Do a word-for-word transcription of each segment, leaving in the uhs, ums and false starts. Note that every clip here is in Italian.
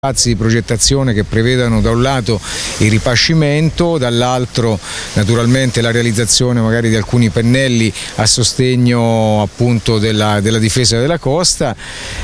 spazi di progettazione che prevedano da un lato il ripascimento, dall'altro naturalmente la realizzazione magari di alcuni pennelli a sostegno appunto della, della difesa della costa,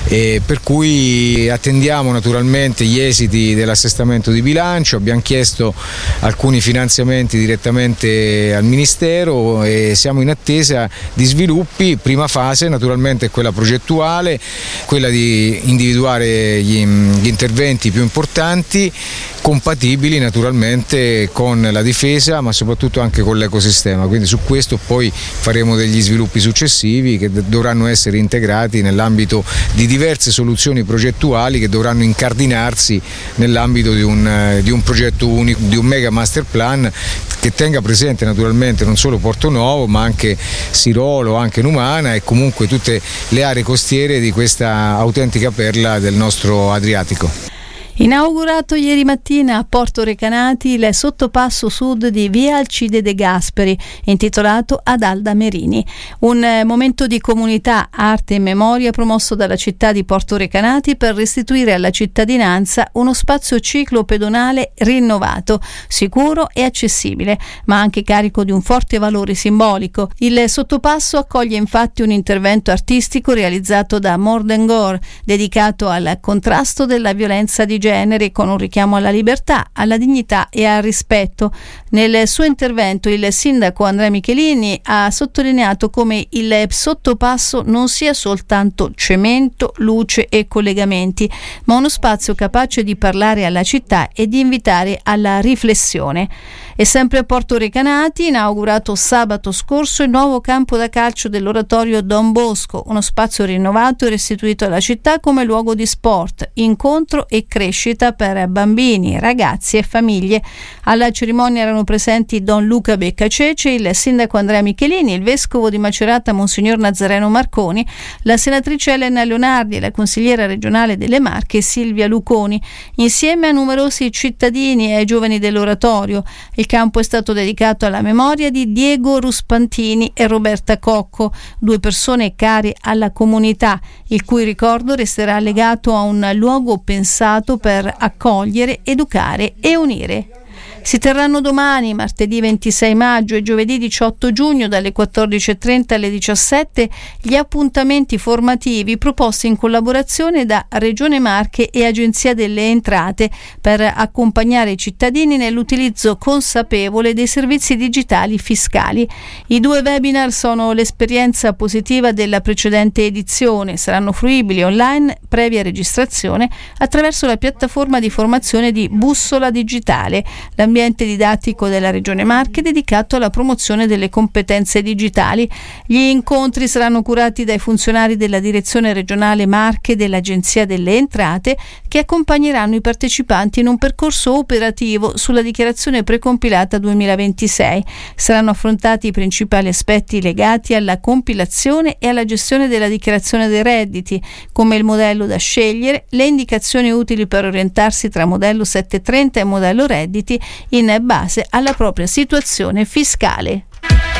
e per cui attendiamo naturalmente gli esiti dell'assestamento di bilancio. Abbiamo chiesto alcuni finanziamenti direttamente al Ministero e siamo in attesa di sviluppi. Prima fase naturalmente è quella progettuale, quella di individuare gli, gli interventi più importanti, compatibili naturalmente con la difesa ma soprattutto anche con l'ecosistema, quindi su questo poi faremo degli sviluppi successivi che dovranno essere integrati nell'ambito di diverse soluzioni progettuali che dovranno incardinarsi nell'ambito di un, di un progetto unico, di un mega master plan che tenga presente naturalmente non solo Porto Novo ma anche Sirolo, anche Numana e comunque tutte le aree costiere di questa autentica perla del nostro Adriatico. Inaugurato ieri mattina a Porto Recanati il sottopasso sud di Via Alcide De Gasperi, intitolato Ad Alda Merini. Un momento di comunità, arte e memoria promosso dalla città di Porto Recanati per restituire alla cittadinanza uno spazio ciclopedonale rinnovato, sicuro e accessibile, ma anche carico di un forte valore simbolico. Il sottopasso accoglie infatti un intervento artistico realizzato da Morden Gore, dedicato al contrasto della violenza di genere, con un richiamo alla libertà, alla dignità e al rispetto. Nel suo intervento il sindaco Andrea Michelini ha sottolineato come il sottopasso non sia soltanto cemento, luce e collegamenti, ma uno spazio capace di parlare alla città e di invitare alla riflessione. E sempre a Porto Recanati, inaugurato sabato scorso il nuovo campo da calcio dell'oratorio Don Bosco, uno spazio rinnovato e restituito alla città come luogo di sport, incontro e crescita per bambini, ragazzi e famiglie. Alla cerimonia erano presenti Don Luca Beccacece, il sindaco Andrea Michelini, il vescovo di Macerata Monsignor Nazareno Marconi, la senatrice Elena Leonardi e la consigliera regionale delle Marche Silvia Luconi, insieme a numerosi cittadini e ai giovani dell'oratorio. Il campo è stato dedicato alla memoria di Diego Ruspantini e Roberta Cocco, due persone care alla comunità, il cui ricordo resterà legato a un luogo pensato per accogliere, educare e unire. Si terranno domani, martedì ventisei maggio e giovedì diciotto giugno dalle quattordici e trenta alle diciassette gli appuntamenti formativi proposti in collaborazione da Regione Marche e Agenzia delle Entrate per accompagnare i cittadini nell'utilizzo consapevole dei servizi digitali fiscali. I due webinar sono l'esperienza positiva della precedente edizione, saranno fruibili online previa registrazione attraverso la piattaforma di formazione di Bussola Digitale, l'ambiente didattico della Regione Marche dedicato alla promozione delle competenze digitali. Gli incontri saranno curati dai funzionari della Direzione Regionale Marche e dell'Agenzia delle Entrate, che accompagneranno i partecipanti in un percorso operativo sulla dichiarazione precompilata duemilaventisei. Saranno affrontati i principali aspetti legati alla compilazione e alla gestione della dichiarazione dei redditi, come il modello da scegliere, le indicazioni utili per orientarsi tra modello settecentotrenta e modello redditi in base alla propria situazione fiscale.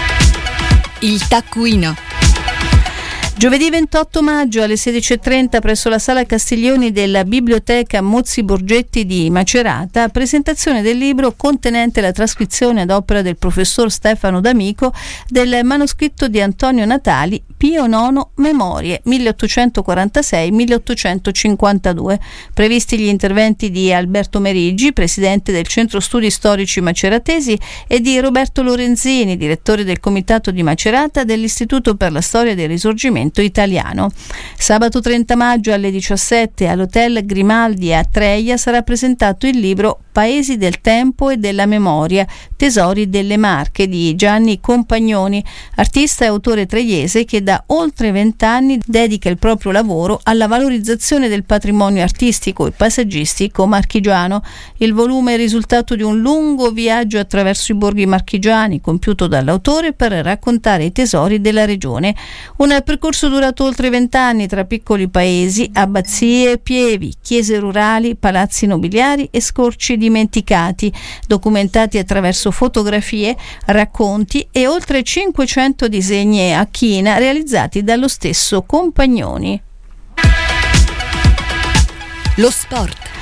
Il taccuino. Giovedì ventotto maggio alle sedici e trenta presso la Sala Castiglioni della Biblioteca Mozzi Borgetti di Macerata, presentazione del libro contenente la trascrizione ad opera del professor Stefano D'Amico del manoscritto di Antonio Natali, Pio nono Memorie milleottocentoquarantasei milleottocentocinquantadue. Previsti gli interventi di Alberto Meriggi, presidente del Centro Studi Storici Maceratesi, e di Roberto Lorenzini, direttore del Comitato di Macerata dell'Istituto per la Storia del Risorgimento Italiano. Sabato trenta maggio alle diciassette all'Hotel Grimaldi a Treia sarà presentato il libro Paesi del tempo e della memoria, tesori delle Marche di Gianni Compagnoni, artista e autore treiese che da oltre vent'anni dedica il proprio lavoro alla valorizzazione del patrimonio artistico e paesaggistico marchigiano. Il volume è il risultato di un lungo viaggio attraverso i borghi marchigiani compiuto dall'autore per raccontare i tesori della regione. Un percorso durato oltre vent'anni tra piccoli paesi, abbazie, pievi, chiese rurali, palazzi nobiliari e scorci dimenticati, documentati attraverso fotografie, racconti e oltre cinquecento disegni a china realizzati dallo stesso Compagnoni. Lo sport.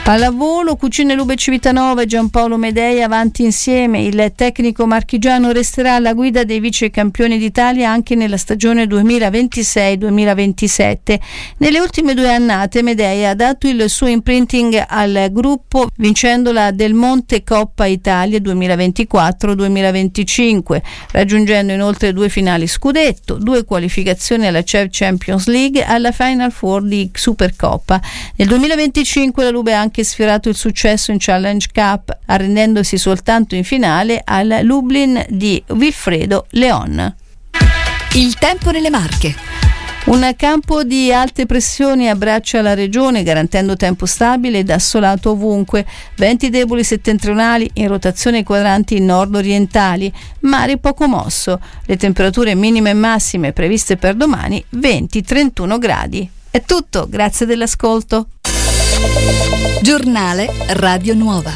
Pallavolo, Cucine Lube Civitanova e Giampaolo Medei avanti insieme. Il tecnico marchigiano resterà alla guida dei vice campioni d'Italia anche nella stagione duemilaventisei duemilaventisette. Nelle ultime due annate Medei ha dato il suo imprinting al gruppo vincendo la Del Monte Coppa Italia duemilaventiquattro duemilaventicinque, raggiungendo inoltre due finali scudetto, due qualificazioni alla C E V Champions League e alla Final Four di Supercoppa. Nel duemilaventicinque la Lube ha anche sfiorato il successo in Challenge Cup, arrendendosi soltanto in finale al Lublin di Wilfredo Leon. Il tempo nelle Marche. Un campo di alte pressioni abbraccia la regione, garantendo tempo stabile ed assolato ovunque. Venti deboli settentrionali in rotazione ai quadranti nord-orientali, mare poco mosso. Le temperature minime e massime previste per domani venti trentuno gradi. È tutto, grazie dell'ascolto. Giornale Radio Nuova.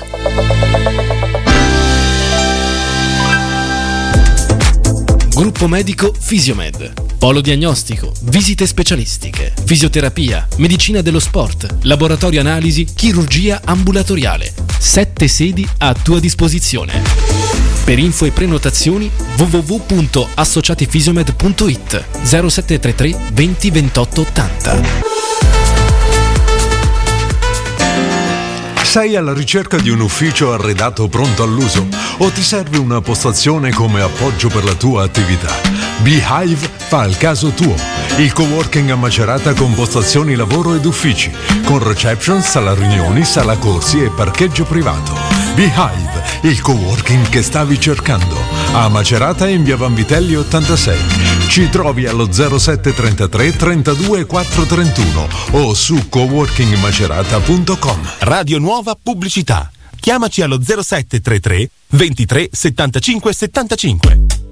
Gruppo medico Fisiomed. Polo diagnostico, visite specialistiche, fisioterapia, medicina dello sport, laboratorio analisi, chirurgia ambulatoriale. Sette sedi a tua disposizione. Per info e prenotazioni w w w punto associatifisiomed punto i t zero sette tre tre venti ventotto ottanta. Sei alla ricerca di un ufficio arredato pronto all'uso o ti serve una postazione come appoggio per la tua attività? Beehive fa il caso tuo. Il coworking a Macerata con postazioni lavoro ed uffici, con reception, sala riunioni, sala corsi e parcheggio privato. Beehive, il coworking che stavi cercando. A Macerata in via Vanvitelli ottantasei. Ci trovi allo zero sette trentatré trentadue quattro trentuno o su coworking macerata punto com. Radio Nuova Pubblicità. Chiamaci allo zero sette trentatré ventitré settantacinque settantacinque.